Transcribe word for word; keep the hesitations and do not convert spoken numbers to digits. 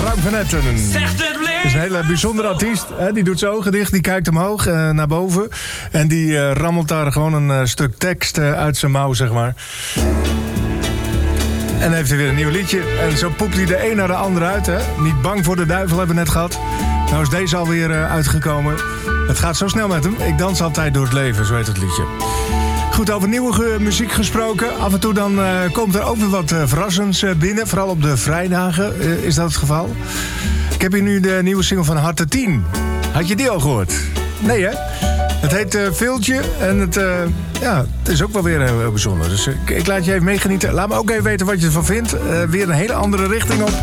Frank van Etten. Dat is een hele bijzondere artiest. Hè? Die doet zijn ogen dicht, die kijkt omhoog, uh, naar boven. En die uh, rammelt daar gewoon een uh, stuk tekst uh, uit zijn mouw, zeg maar. En dan heeft hij weer een nieuw liedje. En zo poept hij de een naar de ander uit. Hè? Niet bang voor de duivel hebben we net gehad. Nou is deze alweer uh, uitgekomen. Het gaat zo snel met hem. Ik dans altijd door het leven, zo heet het liedje. Goed, over nieuwe muziek gesproken. Af en toe dan uh, komt er ook weer wat uh, verrassends uh, binnen. Vooral op de vrijdagen uh, is dat het geval. Ik heb hier nu de nieuwe single van Harte tien. Had je die al gehoord? Nee, hè? Het heet uh, Veeltje en het, uh, ja, het is ook wel weer heel, heel bijzonder. Dus uh, ik, ik laat je even meegenieten. Laat me ook even weten wat je ervan vindt. Uh, weer een hele andere richting op.